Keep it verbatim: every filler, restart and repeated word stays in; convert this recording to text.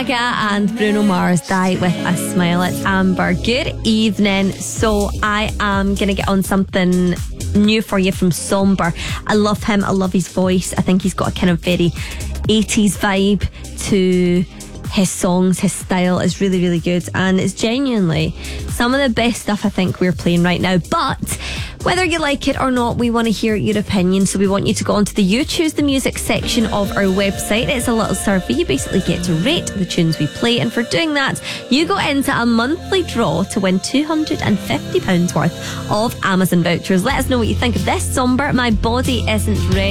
Gaga and Bruno Mars, Die With a Smile. It's Amber. Good evening. So I am going to get on something new for you from Somber. I love him. I love his voice. I think he's got a kind of very eighties vibe to his songs. His style is really, really good, and it's genuinely some of the best stuff I think we're playing right now. But whether you like it or not, we want to hear your opinion. So we want you to go onto the You Choose the Music section of our website. It's a little survey. You basically get to rate the tunes we play, and for doing that, you go into a monthly draw to win two hundred fifty pounds worth of Amazon vouchers. Let us know what you think of this. Somber, My Body Isn't Ready.